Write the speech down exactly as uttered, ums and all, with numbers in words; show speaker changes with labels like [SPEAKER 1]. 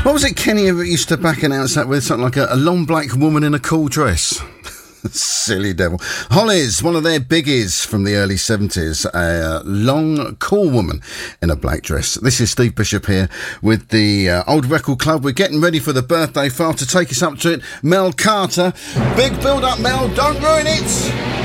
[SPEAKER 1] What was it Kenny ever used to back announce that with? Something like a, a long black woman in a cool dress. Silly devil. Hollies, one of their biggies from the early seventies, a uh, long, cool woman in a black dress. This is Steve Bishop here with the uh, Old Record Club. We're getting ready for the birthday file. To take us up to it, Mel Carter. Big build up, Mel. Don't ruin it.